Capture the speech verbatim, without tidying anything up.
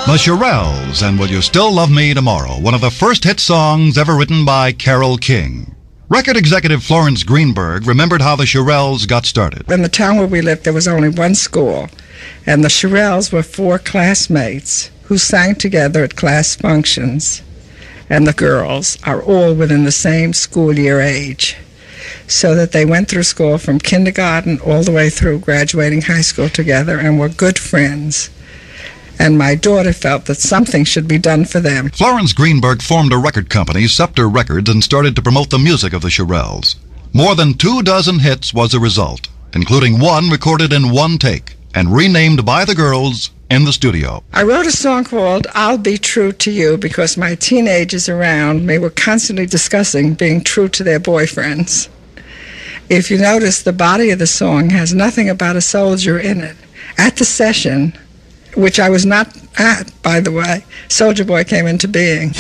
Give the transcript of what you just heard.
The Shirelles and Will You Still Love Me Tomorrow, one of the first hit songs ever written by Carole King. Record executive Florence Greenberg remembered how the Shirelles got started. In the town where we lived, there was only one school, and the Shirelles were four classmates who sang together at class functions, and the girls are all within the same school year age, so that they went through school from kindergarten all the way through graduating high school together and were good friends. And my daughter felt that something should be done for them. Florence Greenberg formed a record company, Scepter Records, and started to promote the music of the Shirelles. More than two dozen hits was the result, including one recorded in one take and renamed by the girls in the studio. I wrote a song called I'll Be True to You because my teenagers around me were constantly discussing being true to their boyfriends. If you notice, the body of the song has nothing about a soldier in it. At the session, which I was not at, by the way, Soulja Boy came into being.